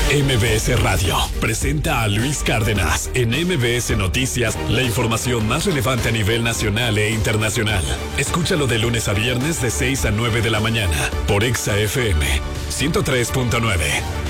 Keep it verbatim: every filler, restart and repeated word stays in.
M B S Radio presenta a Luis Cárdenas en M B S Noticias, la información más relevante a nivel nacional e internacional. Escúchalo de lunes a viernes de seis a nueve de la mañana por Exa F M ciento tres punto nueve.